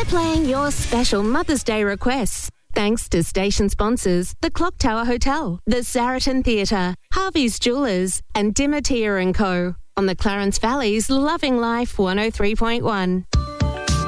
playing your special Mother's Day requests. Thanks to station sponsors, the Clock Tower Hotel, the Saraton Theatre, Harvey's Jewellers and Dimatier & Co. on the Clarence Valley's Loving Life 103.1.